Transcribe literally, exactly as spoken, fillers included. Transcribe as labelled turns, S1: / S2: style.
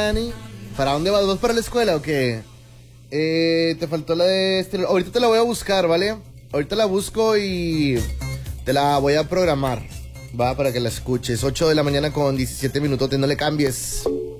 S1: Dani. ¿Para dónde vas? ¿Vas para la escuela o qué? Eh, te faltó la de este... Ahorita te la voy a buscar, ¿vale? Ahorita la busco y te la voy a programar, va, para que la escuches. ocho de la mañana con diecisiete minutos, no le cambies.